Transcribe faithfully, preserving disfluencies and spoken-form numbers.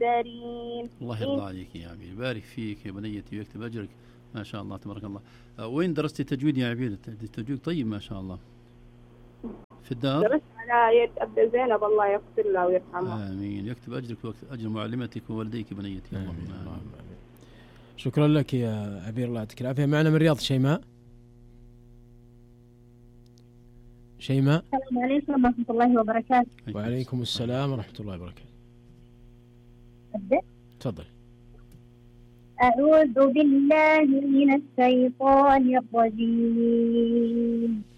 المقدرين. الله يرضى عليك يا عبيد، بارك فيك يا بنيتي ويكتب أجرك ما شاء الله تبارك الله. أه وين درستي تجويد يا عبيد؟ التجويد طيب ما شاء الله. في الدار؟ درست على يد أبدا زينب الله يغفر له ويرحمه. آمين، يكتب أجرك وأجر معلمتك ووالديك بنيتي. آمين. آمين. آمين. شكرا لك يا عبير، الله يعطيك العافية. معنا من الرياض شيماء. شيماء. السلام عليكم ورحمة الله وبركاته. وعليكم السلام ورحمة الله وبركاته. أبدأ؟ تفضل. أعوذ بالله من الشيطان الرجيم.